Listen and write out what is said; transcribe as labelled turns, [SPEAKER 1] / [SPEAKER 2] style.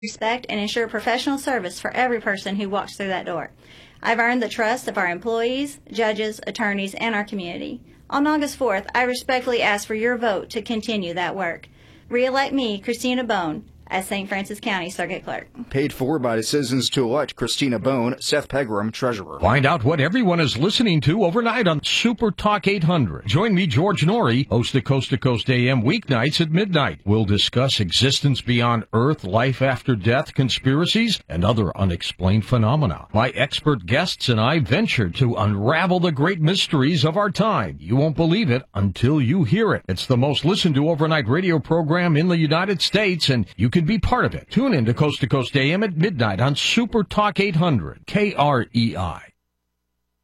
[SPEAKER 1] respect and ensure professional service for every person who walks through that door. I've earned the trust of our employees, judges, attorneys, and our community. On August 4th, I respectfully ask for your vote to continue that work. Re-elect me, Christina Bone, as St. Francis County Circuit Clerk.
[SPEAKER 2] Paid for by the citizens to elect Christina Bone, Seth Pegram, Treasurer.
[SPEAKER 3] Find out what everyone is listening to overnight on Super Talk 800. Join me, George Norrie, host of Coast to Coast AM weeknights at midnight. We'll discuss existence beyond Earth, life after death, conspiracies, and other unexplained phenomena. My expert guests and I venture to unravel the great mysteries of our time. You won't believe it until you hear it. It's the most listened to overnight radio program in the United States, and you can be part of it. Tune in to Coast AM at midnight on Super Talk 800, KREI.